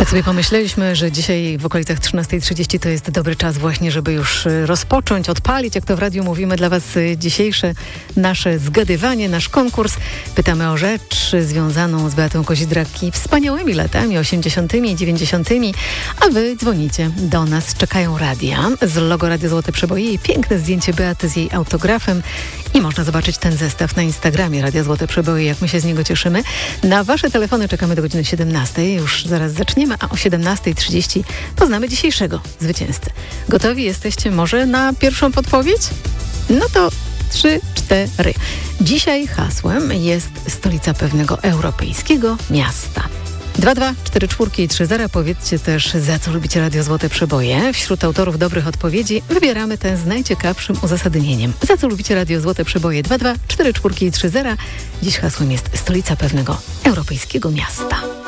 sobie pomyśleliśmy, że dzisiaj w okolicach 13:30 to jest dobry czas właśnie, żeby już rozpocząć, odpalić, jak to w radiu mówimy, dla Was dzisiejsze nasze zgadywanie, nasz konkurs. Pytamy o rzecz związaną z Beatą Kozidrak i wspaniałymi latami 80. i 90., a Wy dzwonicie do nas. Czekają radia z logo Radio Złote Przeboje i piękne zdjęcie Beaty z jej autografem i można zobaczyć ten zestaw na Instagramie Radia Złote Przeboje, jak my się z niego cieszymy. Na Wasze telefony czekamy do godziny 17. Już zaraz zaczniemy, a o 17:30 poznamy dzisiejszego zwycięzcę. Gotowi jesteście może na pierwszą podpowiedź? No to 3, 4. Dzisiaj hasłem jest stolica pewnego europejskiego miasta. 22443. Powiedzcie też, za co lubicie Radio Złote Przeboje. Wśród autorów dobrych odpowiedzi wybieramy ten z najciekawszym uzasadnieniem. Za co lubicie Radio Złote Przeboje? 22443. Dziś hasłem jest stolica pewnego europejskiego miasta.